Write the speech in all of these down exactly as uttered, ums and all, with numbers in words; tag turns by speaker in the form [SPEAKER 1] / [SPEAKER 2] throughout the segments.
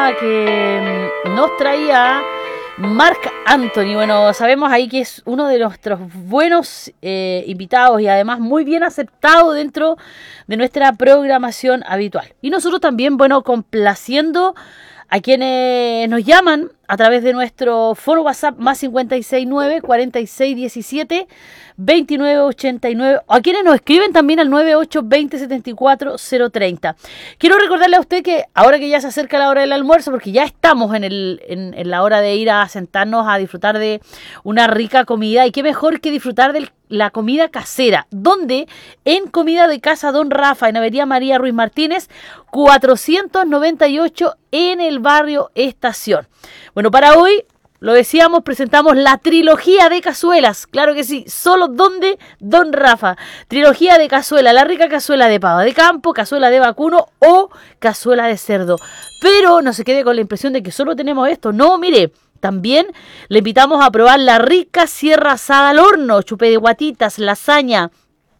[SPEAKER 1] tema que nos traía Marc Anthony. Bueno, sabemos ahí que es uno de nuestros buenos eh, invitados y además muy bien aceptado dentro de nuestra programación habitual. Y nosotros también, bueno, complaciendo a quienes nos llaman a través de nuestro foro WhatsApp más cincuenta y seis nueve, cuarenta y seis diecisiete, veintinueve ochenta y nueve, o a quienes nos escriben también al noventa y ocho veinte setenta y cuatro cero treinta. Quiero recordarle a usted que ahora que ya se acerca la hora del almuerzo, porque ya estamos en, el, en, en la hora de ir a sentarnos a disfrutar de una rica comida, y qué mejor que disfrutar de la comida casera, donde en Comida de Casa Don Rafa, en Avenida María Ruiz Martínez, cuatrocientos noventa y ocho, en el barrio Estación. Bueno, para hoy, lo decíamos, presentamos la trilogía de cazuelas, claro que sí, solo donde Don Rafa. Trilogía de cazuela, la rica cazuela de pava de campo, cazuela de vacuno o cazuela de cerdo. Pero no se quede con la impresión de que solo tenemos esto, no, mire. También le invitamos a probar la rica sierra asada al horno, chupé de guatitas, lasaña,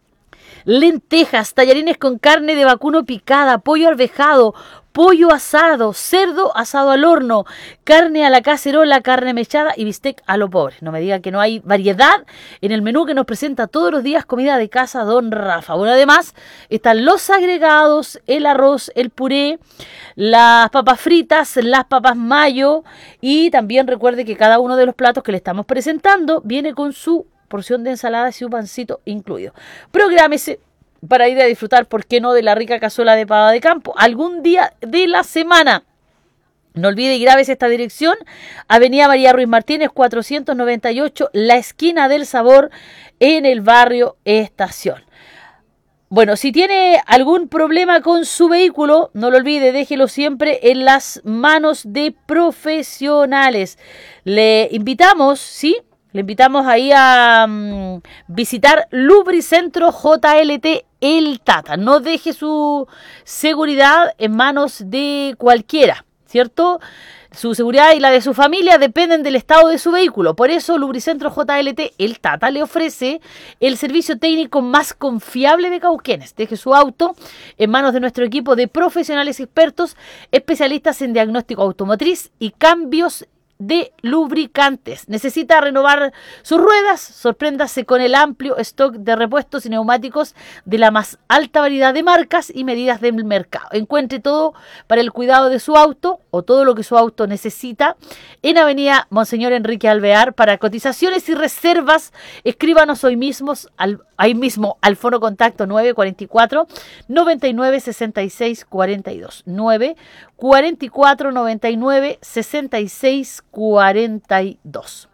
[SPEAKER 1] lentejas, tallarines con carne de vacuno picada, pollo arvejado, pollo asado, cerdo asado al horno, carne a la cacerola, carne mechada y bistec a lo pobre. No me diga que no hay variedad en el menú que nos presenta todos los días Comida de Casa Don Rafa. Bueno, además están los agregados, el arroz, el puré, las papas fritas, las papas mayo, y también recuerde que cada uno de los platos que le estamos presentando viene con su porción de ensalada y su pancito incluido. Prográmese para ir a disfrutar, ¿por qué no?, de la rica cazuela de pava de campo algún día de la semana. No olvide y grabes esta dirección: Avenida María Ruiz Martínez, cuatrocientos noventa y ocho, la esquina del sabor, en el barrio Estación. Bueno, si tiene algún problema con su vehículo, no lo olvide, déjelo siempre en las manos de profesionales. Le invitamos, ¿sí?, Le invitamos ahí a um, visitar Lubricentro J L T El Tata. No deje su seguridad en manos de cualquiera, ¿cierto? Su seguridad y la de su familia dependen del estado de su vehículo. Por eso Lubricentro J L T El Tata le ofrece el servicio técnico más confiable de Cauquenes. Deje su auto en manos de nuestro equipo de profesionales expertos, especialistas en diagnóstico automotriz y cambios de lubricantes. ¿Necesita renovar sus ruedas? Sorpréndase con el amplio stock de repuestos y neumáticos de la más alta variedad de marcas y medidas del mercado. Encuentre todo para el cuidado de su auto, o todo lo que su auto necesita, en Avenida Monseñor Enrique Alvear. Para cotizaciones y reservas, escríbanos hoy mismo al, ahí mismo al fono contacto nueve cuatro cuatro, noventa y nueve, sesenta y seis cuarenta y dos. nueve cuatro cuatro, noventa y nueve, sesenta y seis cuarenta y dos.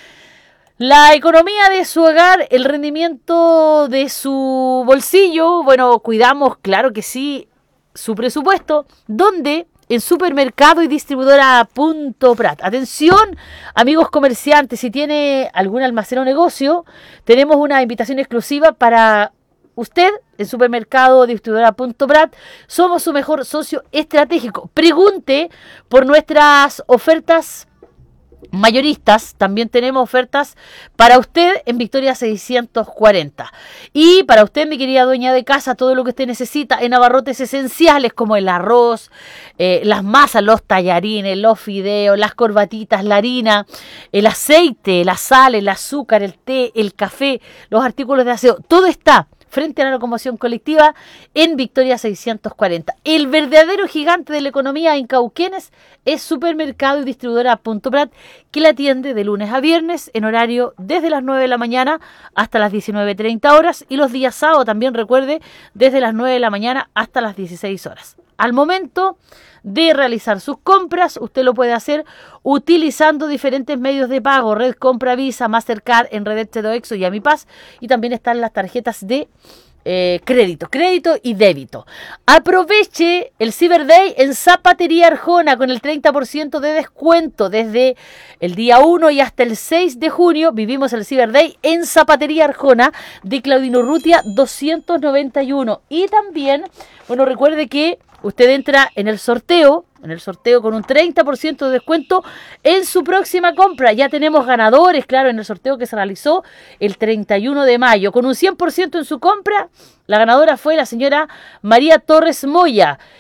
[SPEAKER 1] La economía de su hogar, el rendimiento de su bolsillo. Bueno, cuidamos, claro que sí, su presupuesto, donde en Supermercado y Distribuidora Punto Prat. Atención, amigos comerciantes, si tiene algún almacén o negocio, tenemos una invitación exclusiva para usted en Supermercado Distribuidora Punto Prat. Somos su mejor socio estratégico. Pregunte por nuestras ofertas mayoristas. También tenemos ofertas para usted en Victoria seiscientos cuarenta. Y para usted, mi querida dueña de casa, todo lo que usted necesita en abarrotes esenciales como el arroz, eh, las masas, los tallarines, los fideos, las corbatitas, la harina, el aceite, la sal, el azúcar, el té, el café, los artículos de aseo. Todo está frente a la locomoción colectiva en Victoria seiscientos cuarenta. El verdadero gigante de la economía en Cauquenes es Supermercado y Distribuidora Punto Prat, que la atiende de lunes a viernes en horario desde las nueve de la mañana hasta las diecinueve treinta horas, y los días sábados también, recuerde, desde las nueve de la mañana hasta las dieciséis horas. Al momento de realizar sus compras, usted lo puede hacer utilizando diferentes medios de pago: Red Compra, Visa, Mastercard, Enredete, Doexo y Amipaz, y también están las tarjetas de eh, crédito, crédito y débito. Aproveche el Cyber Day en Zapatería Arjona con el treinta por ciento de descuento desde el día uno y hasta el seis de junio. Vivimos el Cyber Day en Zapatería Arjona de Claudino Urrutia doscientos noventa y uno. Y también, bueno, recuerde que usted entra en el sorteo, en el sorteo con un treinta por ciento de descuento en su próxima compra. Ya tenemos ganadores, claro, en el sorteo que se realizó el treinta y uno de mayo. Con un cien por ciento en su compra, la ganadora fue la señora María Torres Moya.